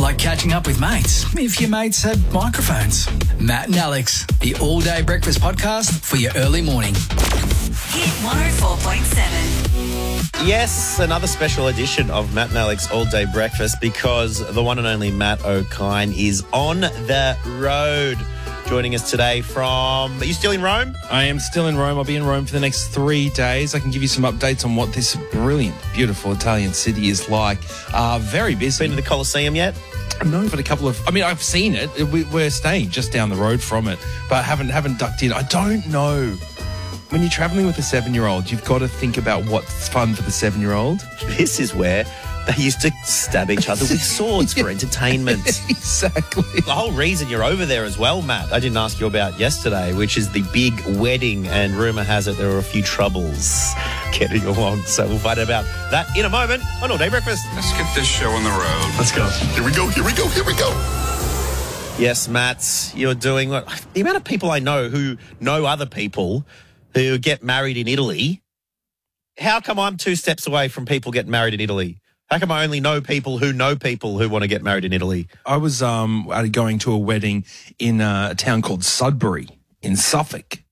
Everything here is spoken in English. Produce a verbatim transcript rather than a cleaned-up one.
like catching up with mates, if your mates had microphones. Matt and Alex, the all-day breakfast podcast for your early morning. Hit one oh four point seven. Yes, another special edition of Matt and Alex All Day Breakfast because the one and only Matt O'Kine is on the road. Joining us today from... Are you still in Rome? I am still in Rome. I'll be in Rome for the next three days. I can give you some updates on what this brilliant, beautiful Italian city is like. Uh, very busy. Been to the Colosseum yet? No, but a couple of... I mean, I've seen it. We, we're staying just down the road from it, but haven't haven't ducked in. I don't know. When you're travelling with a seven-year-old, you've got to think about what's fun for the seven-year-old. This is where they used to stab each other with swords for entertainment. Exactly. The whole reason you're over there as well, Matt, I didn't ask you about yesterday, which is the big wedding, and rumour has it there are a few troubles getting along. So we'll find out about that in a moment on All Day Breakfast. Let's get this show on the road. Let's go. Here we go, here we go, here we go. Yes, Matt, you're doing what... The amount of people I know who know other people who get married in Italy, how come I'm two steps away from people getting married in Italy? How come I only know people who know people who want to get married in Italy? I was um going to a wedding in a town called Sudbury in Suffolk.